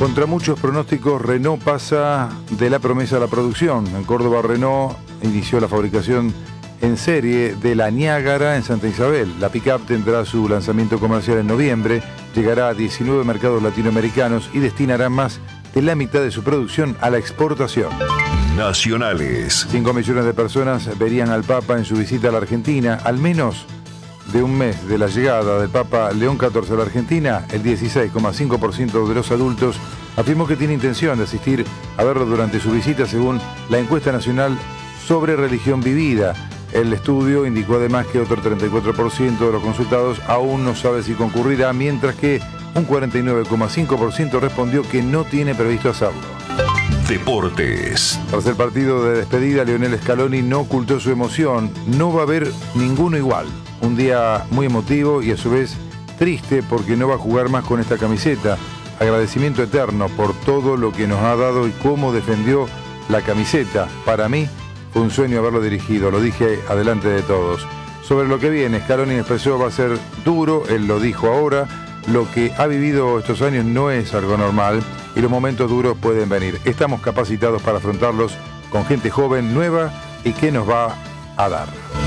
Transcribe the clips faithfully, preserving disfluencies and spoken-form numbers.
Contra muchos pronósticos, Renault pasa de la promesa a la producción. En Córdoba, Renault inició la fabricación en serie de la Niágara en Santa Isabel. La pick-up tendrá su lanzamiento comercial en noviembre, llegará a diecinueve mercados latinoamericanos y destinará más de la mitad de su producción a la exportación. Nacionales. Cinco millones de personas verían al Papa en su visita a la Argentina. Al menos de un mes de la llegada del Papa León catorce a la Argentina, el dieciséis coma cinco por ciento de los adultos afirmó que tiene intención de asistir a verlo durante su visita, según la encuesta nacional sobre religión vivida. El estudio indicó además que otro treinta y cuatro por ciento de los consultados aún no sabe si concurrirá, mientras que un cuarenta y nueve coma cinco por ciento respondió que no tiene previsto hacerlo. Deportes. Tras el partido de despedida, Lionel Scaloni no ocultó su emoción. No va a haber ninguno igual. Un día muy emotivo y a su vez triste porque no va a jugar más con esta camiseta. Agradecimiento eterno por todo lo que nos ha dado y cómo defendió la camiseta. Para mí fue un sueño haberlo dirigido, lo dije adelante de todos. Sobre lo que viene, Scaloni expresó va a ser duro, él lo dijo ahora. Lo que ha vivido estos años no es algo normal y los momentos duros pueden venir. Estamos capacitados para afrontarlos con gente joven, nueva y que nos va a dar.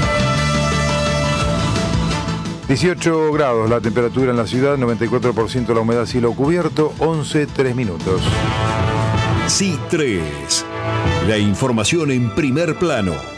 dieciocho grados la temperatura en la ciudad, noventa y cuatro por ciento la humedad, cielo cubierto, once, tres minutos. C tres. La información en primer plano.